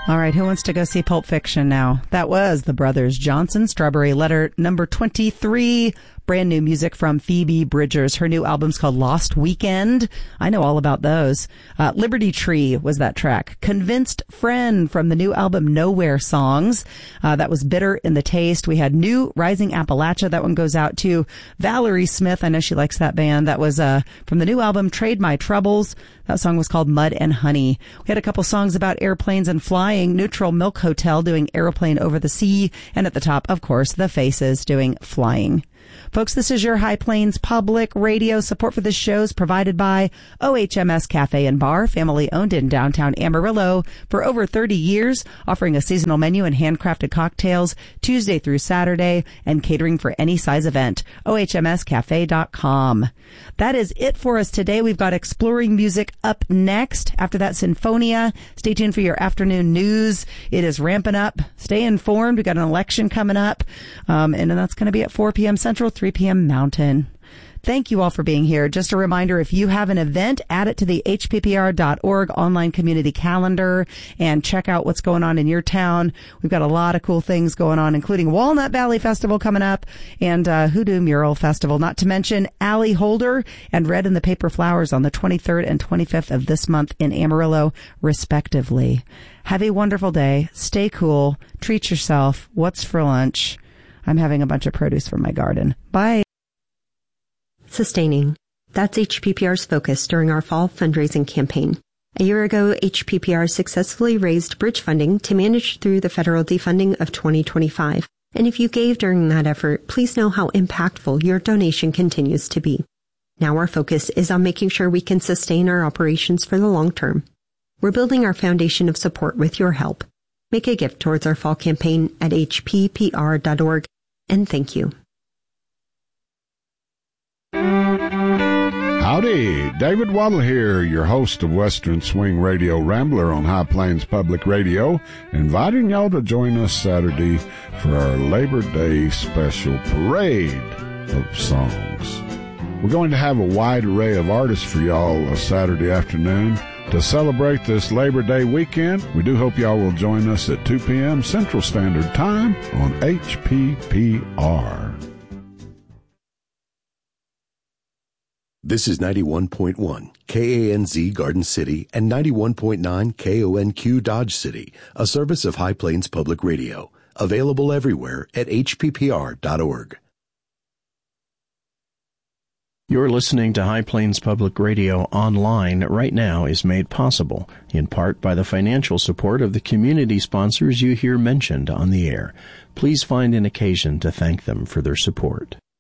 All right, who wants to go see Pulp Fiction now? That was the Brothers Johnson, Strawberry Letter number 23. Brand new music from Phoebe Bridgers. Her new album's called Lost Weekend. I know all about those. Liberty Tree was that track. Convinced Friend from the new album Nowhere Songs. That was Bitter in the Taste. We had New Rising Appalachia. That one goes out to Valerie Smith. I know she likes that band. That was from the new album Trade My Troubles. That song was called Mud and Honey. We had a couple songs about airplanes and flying. Neutral Milk Hotel doing Airplane Over the Sea. And at the top, of course, The Faces doing Flying. Folks, this is your High Plains Public Radio. Support for this show is provided by OHMS Cafe and Bar, family owned in downtown Amarillo for over 30 years, offering a seasonal menu and handcrafted cocktails Tuesday through Saturday and catering for any size event. OHMScafe.com. That is it for us today. We've got Exploring Music up next. After that, Sinfonia. Stay tuned for your afternoon news. It is ramping up. Stay informed. We've got an election coming up, and that's going to be at 4 p.m. Central, 3 p.m. Mountain. Thank you all for being here. Just a reminder, if you have an event, add it to the hppr.org online community calendar and check out what's going on in your town. We've got a lot of cool things going on, including Walnut Valley Festival coming up and Hoodoo Mural Festival, not to mention Allie Holder and Red in the Paper Flowers on the 23rd and 25th of this month in Amarillo, respectively. Have a wonderful day. Stay cool. Treat yourself. What's for lunch? I'm having a bunch of produce from my garden. Bye. Sustaining. That's HPPR's focus during our fall fundraising campaign. A year ago, HPPR successfully raised bridge funding to manage through the federal defunding of 2025. And if you gave during that effort, please know how impactful your donation continues to be. Now our focus is on making sure we can sustain our operations for the long term. We're building our foundation of support with your help. Make a gift towards our fall campaign at hppr.org, and thank you. Howdy, David Waddle here, your host of Western Swing Radio Rambler on High Plains Public Radio, inviting y'all to join us Saturday for our Labor Day special parade of songs. We're going to have a wide array of artists for y'all a Saturday afternoon. To celebrate this Labor Day weekend, we do hope y'all will join us at 2 p.m. Central Standard Time on HPPR. This is 91.1 KANZ Garden City and 91.9 KONQ Dodge City, a service of High Plains Public Radio, available everywhere at hppr.org. You're listening to High Plains Public Radio online right now is made possible, in part by the financial support of the community sponsors you hear mentioned on the air. Please find an occasion to thank them for their support.